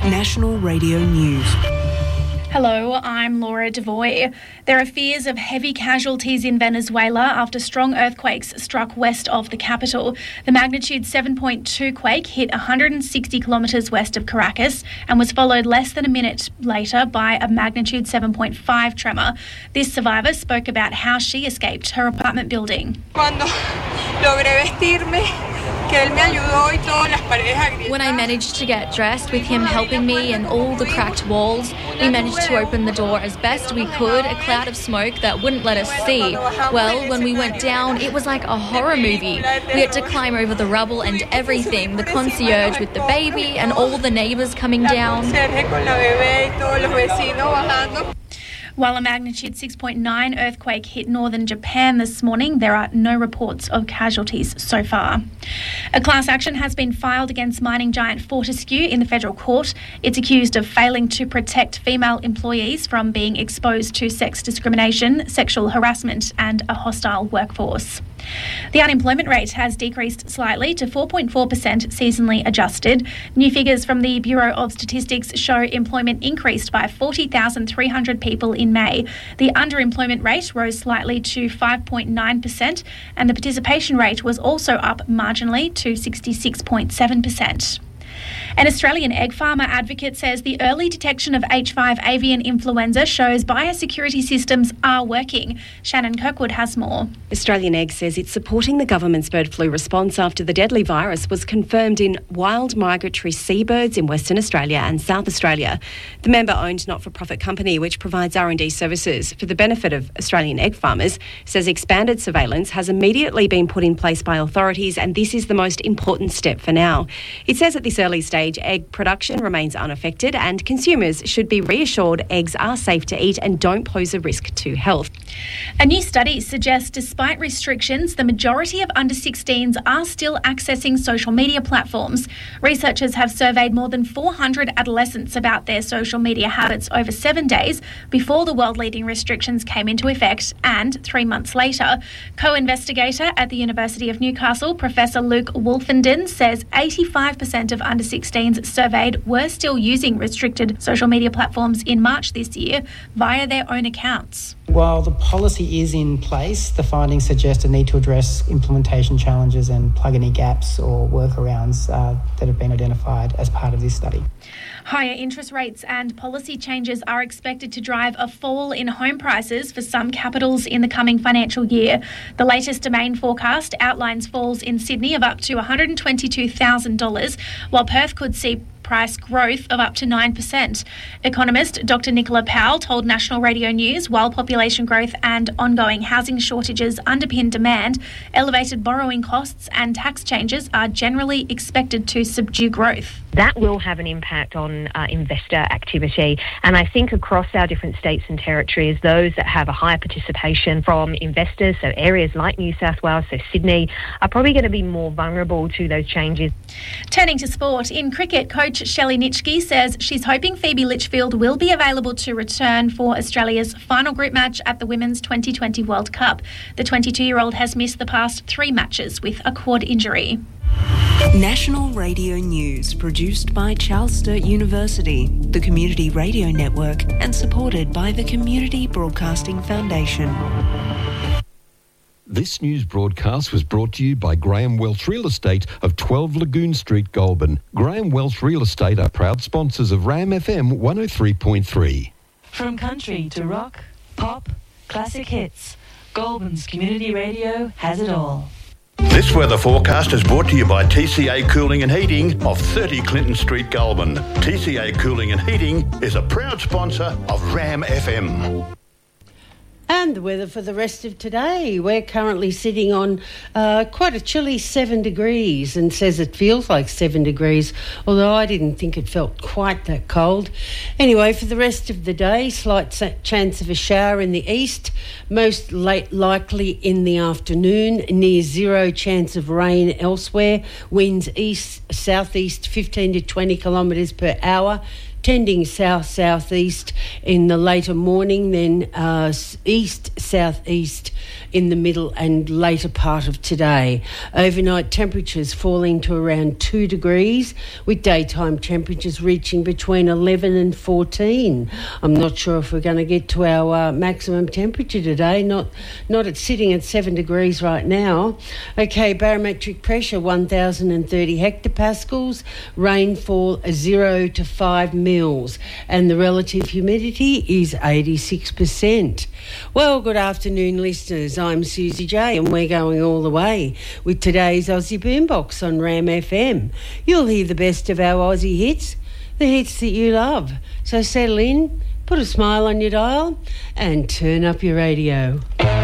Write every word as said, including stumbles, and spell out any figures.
National Radio News. Hello, I'm Laura Devoy. There are fears of heavy casualties in Venezuela after strong earthquakes struck west of the capital. The magnitude seven point two quake hit one hundred sixty kilometres west of Caracas and was followed less than a minute later by a magnitude seven point five tremor. This survivor spoke about how she escaped her apartment building. Cuando logré vestirme, que él me ayudó y todas las paredes agrietadas. When I managed to get dressed with him helping me and all the cracked walls, we managed to open the door as best we could, a cloud of smoke that wouldn't let us see. Well, when we went down, it was like a horror movie. We had to climb over the rubble and everything, the concierge with the baby and all the neighbours coming down. While a magnitude six point nine earthquake hit northern Japan this morning, there are no reports of casualties so far. A class action has been filed against mining giant Fortescue in the federal court. It's accused of failing to protect female employees from being exposed to sex discrimination, sexual harassment and a hostile workforce. The unemployment rate has decreased slightly to four point four percent seasonally adjusted. New figures from the Bureau of Statistics show employment increased by forty thousand three hundred people in May. The underemployment rate rose slightly to five point nine percent and the participation rate was also up marginally to sixty-six point seven percent. An Australian egg farmer advocate says the early detection of H five avian influenza shows biosecurity systems are working. Shannon Kirkwood has more. Australian Egg says it's supporting the government's bird flu response after the deadly virus was confirmed in wild migratory seabirds in Western Australia and South Australia. The member-owned not-for-profit company, which provides R and D services for the benefit of Australian egg farmers, says expanded surveillance has immediately been put in place by authorities and this is the most important step for now. It says at this early stage, egg production remains unaffected and consumers should be reassured eggs are safe to eat and don't pose a risk to health. A new study suggests despite restrictions, the majority of under sixteens are still accessing social media platforms. Researchers have surveyed more than four hundred adolescents about their social media habits over seven days before the world-leading restrictions came into effect and three months later. Co-investigator at the University of Newcastle, Professor Luke Wolfenden, says eighty-five percent of under sixteens surveyed were still using restricted social media platforms in March this year via their own accounts. While the policy is in place, the findings suggest a need to address implementation challenges and plug any gaps or workarounds uh, that have been identified as part of this study. Higher interest rates and policy changes are expected to drive a fall in home prices for some capitals in the coming financial year. The latest Domain forecast outlines falls in Sydney of up to one hundred twenty-two thousand dollars, while Perth could see price growth of up to nine percent. Economist Doctor Nicola Powell told National Radio News while population growth and ongoing housing shortages underpin demand, elevated borrowing costs and tax changes are generally expected to subdue growth. That will have an impact on uh, investor activity, and I think across our different states and territories, those that have a higher participation from investors, so areas like New South Wales, so Sydney, are probably going to be more vulnerable to those changes. Turning to sport, in cricket, coach Shelley Nitschke says she's hoping Phoebe Litchfield will be available to return for Australia's final group match at the Women's twenty twenty World Cup. The twenty-two-year-old has missed the past three matches with a quad injury. National Radio News, produced by Charles Sturt University, the Community Radio Network, and supported by the Community Broadcasting Foundation. This news broadcast was brought to you by Graham Welch Real Estate of twelve Lagoon Street, Goulburn. Graham Welch Real Estate are proud sponsors of RAM F M one oh three point three. From country to rock, pop, classic hits, Goulburn's Community Radio has it all. This weather forecast is brought to you by T C A Cooling and Heating of thirty Clinton Street, Goulburn. T C A Cooling and Heating is a proud sponsor of RAM F M. And the weather for the rest of today. We're currently sitting on uh, quite a chilly seven degrees and says it feels like seven degrees, although I didn't think it felt quite that cold. Anyway, for the rest of the day, slight chance of a shower in the east, most late likely in the afternoon, near zero chance of rain elsewhere. Winds east, southeast, fifteen to twenty kilometres per hour. tending south-southeast in the later morning, then uh, east-southeast in the middle and later part of today. Overnight temperatures falling to around two degrees, with daytime temperatures reaching between eleven and fourteen. I'm not sure if we're going to get to our uh, maximum temperature today, not not at sitting at seven degrees right now. Okay, barometric pressure one thousand thirty hectopascals, rainfall zero to five mils, and the relative humidity is eighty-six percent. Well, good afternoon, listeners. I'm Susie J, and we're going all the way with today's Aussie Boombox on Ram F M. You'll hear the best of our Aussie hits, the hits that you love. So settle in, put a smile on your dial, and turn up your radio.